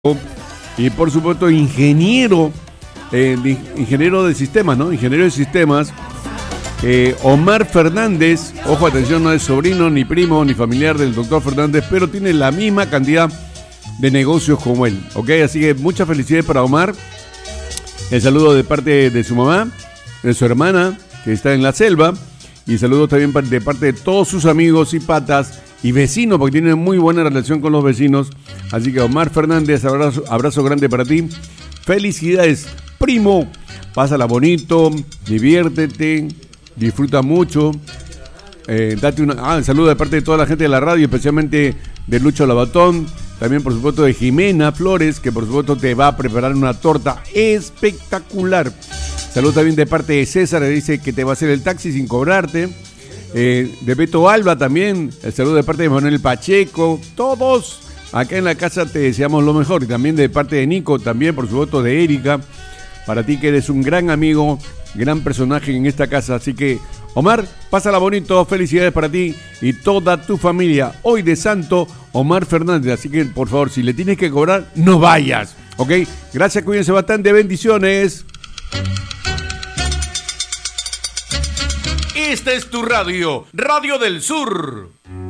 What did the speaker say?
y por supuesto ingeniero de sistemas, ¿no? Ingeniero de sistemas, Omar Fernández. Ojo, atención, no es sobrino, ni primo, ni familiar del doctor Fernández, pero tiene la misma cantidad de negocios como él, ¿ok? Así que muchas felicidades para Omar. El saludo de parte de su mamá, de su hermana, que está en la selva, y saludos también de parte de todos sus amigos y patas y vecinos, porque tiene muy buena relación con los vecinos. Así que Omar Fernández, abrazo grande para ti. Felicidades, primo. Pásala bonito, diviértete, disfruta mucho. Date un saludo de parte de toda la gente de la radio, especialmente de Lucho Labatón. También, por supuesto, de Jimena Flores, que por supuesto te va a preparar una torta espectacular. Saludos también de parte de César, que dice que te va a hacer el taxi sin cobrarte. De Beto Alba también, el saludo de parte de Manuel Pacheco. Todos acá en la casa te deseamos lo mejor. Y también de parte de Nico, también por supuesto de Erika. Para ti que eres un gran amigo, gran personaje en esta casa. Así que, Omar, pásala bonito, felicidades para ti y toda tu familia. Hoy de santo, Omar Fernández. Así que, por favor, si le tienes que cobrar, no vayas, ¿ok? Gracias, cuídense bastante, bendiciones. Esta es tu radio, Radio del Sur.